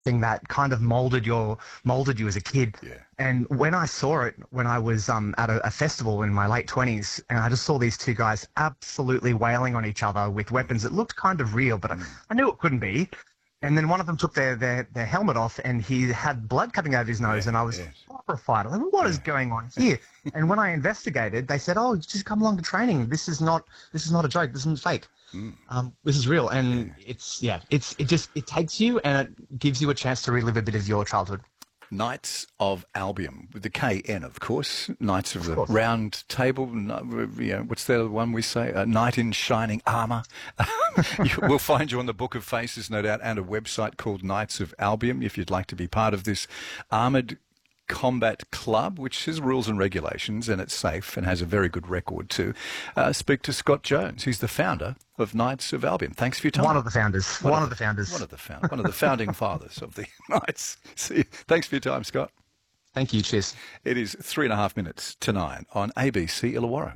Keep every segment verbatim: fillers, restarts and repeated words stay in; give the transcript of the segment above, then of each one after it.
thing that kind of molded your molded you as a kid. Yeah. And when I saw it, when I was um, at a, a festival in my late twenties, and I just saw these two guys absolutely wailing on each other with weapons that looked kind of real, but I, I knew it couldn't be. And then one of them took their, their, their helmet off, and he had blood coming out of his nose, yeah, and I was yeah. horrified. I was like, what is going on here? And when I investigated, they said, "Oh, just come along to training. This is not this is not a joke. This isn't fake. Mm. Um, this is real." And yeah. it's yeah, it's it just it takes you and it gives you a chance to relive a bit of your childhood. Knights of Albion, with the K N, of course. Knights of, of the course. Round Table. You know, what's the one we say? A knight in shining armour. We'll find you on the Book of Faces, no doubt, and a website called Knights of Albion if you'd like to be part of this armoured combat club, which has rules and regulations, and it's safe and has a very good record too. Uh, speak to Scott Jones, who's the founder of Knights of Albion. Thanks for your time. One of the founders. One, one of the, the founders. One of the found, One of the founding fathers of the Knights. See you. Thanks for your time, Scott. Thank you. Cheers. It is three and a half minutes to nine on A B C Illawarra.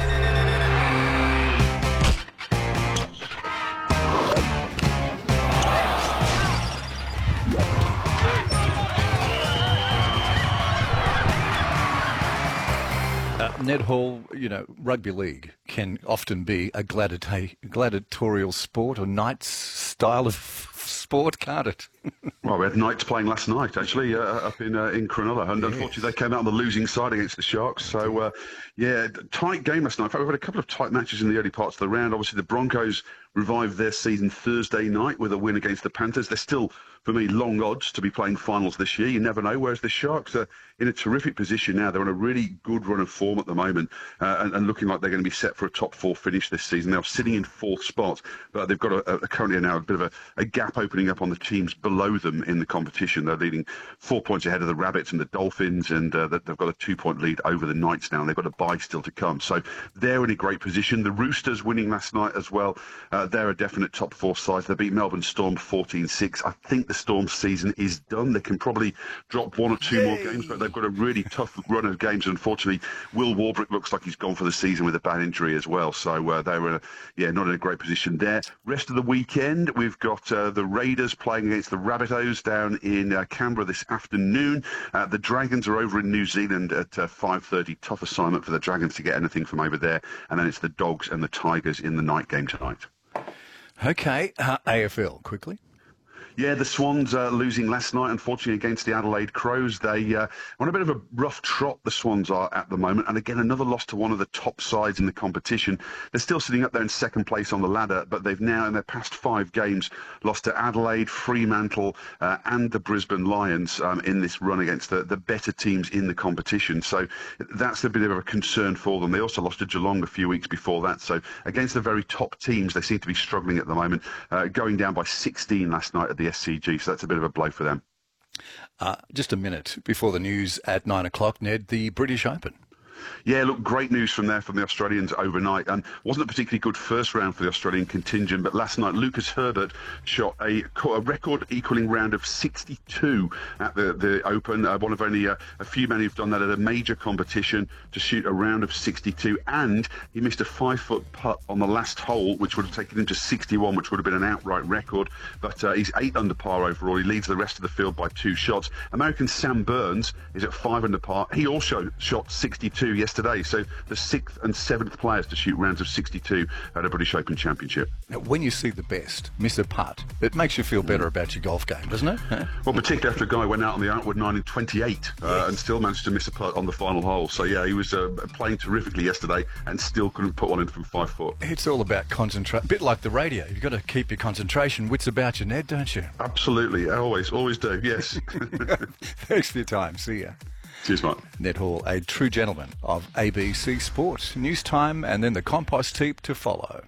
Uh, Ned Hall, you know, rugby league can often be a gladiata- gladiatorial sport or knight's style of sport, can't it? Well, we had Knights playing last night, actually, uh, up in uh, in Cronulla, and yes. Unfortunately they came out on the losing side against the Sharks. So, uh, yeah, tight game last night. In fact, we've had a couple of tight matches in the early parts of the round. Obviously, the Broncos revived their season Thursday night with a win against the Panthers. They're still, for me, long odds to be playing finals this year. You never know. Whereas the Sharks are in a terrific position now. They're on a really good run of form at the moment, uh, and, and looking like they're going to be set for a top four finish this season. They're sitting in fourth spot, but they've got a, a, currently now a bit of a, a gap opening up on the teams below them in the competition. They're leading four points ahead of the Rabbits and the Dolphins, and uh, they've got a two-point lead over the Knights now, and they've got a bye still to come. So they're in a great position. The Roosters winning last night as well. Uh, they're a definite top four side. They beat Melbourne Storm fourteen six. I think the Storm season is done. They can probably drop one or two Yay. more games, but they've got a really tough run of games. Unfortunately, Will Warbrick looks like he's gone for the season with a bad injury as well. So uh, they were, yeah, not in a great position there. Rest of the weekend, we've got uh, the Raiders playing against the Rabbitohs down in uh, Canberra this afternoon. Uh, the Dragons are over in New Zealand at uh, five thirty. Tough assignment for the Dragons to get anything from over there. And then it's the Dogs and the Tigers in the night game tonight. Okay, uh, A F L, quickly. Yeah, the Swans uh, losing last night, unfortunately, against the Adelaide Crows. They uh, on a bit of a rough trot, the Swans are at the moment. And again, another loss to one of the top sides in the competition. They're still sitting up there in second place on the ladder, but they've now, in their past five games, lost to Adelaide, Fremantle, uh, and the Brisbane Lions um, in this run against the, the better teams in the competition. So that's a bit of a concern for them. They also lost to Geelong a few weeks before that. So against the very top teams, they seem to be struggling at the moment, uh, going down by sixteen last night at the S C G, so that's a bit of a blow for them. Uh, just a minute before the news at nine o'clock, Ned, the British Open. Yeah, look, great news from there from the Australians overnight. And wasn't a particularly good first round for the Australian contingent, but last night Lucas Herbert shot a, a record equalling round of sixty-two at the, the Open. Uh, one of only uh, a few men who've done that at a major competition to shoot a round of sixty-two. And he missed a five-foot putt on the last hole, which would have taken him to sixty-one, which would have been an outright record. But uh, he's eight under par overall. He leads the rest of the field by two shots. American Sam Burns is at five under par. He also shot sixty-two yesterday, so the sixth and seventh players to shoot rounds of sixty-two at a British Open Championship. Now, when you see the best miss a putt, it makes you feel better about your golf game, doesn't it? Huh? Well, particularly after a guy went out on the outward nine in twenty-eight uh, yes. and still managed to miss a putt on the final hole. So yeah, he was uh, playing terrifically yesterday and still couldn't put one in from five foot. It's all about concentration. A bit like the radio. You've got to keep your concentration. Wits about you, Ned, don't you? Absolutely. Always, always do. Yes. Thanks for your time. See ya. Cheers, mate. Ned Hall, a true gentleman of A B C Sport. News time and then the compost heap to follow.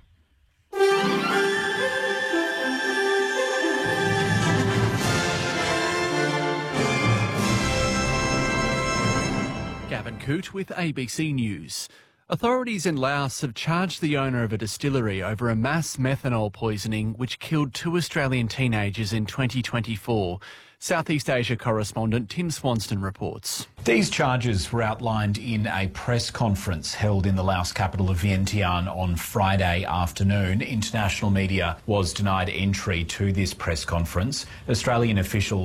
Gavin Coote with A B C News. Authorities in Laos have charged the owner of a distillery over a mass methanol poisoning which killed two Australian teenagers in twenty twenty-four. Southeast Asia correspondent Tim Swanston reports. These charges were outlined in a press conference held in the Laos capital of Vientiane on Friday afternoon. International media was denied entry to this press conference. Australian officials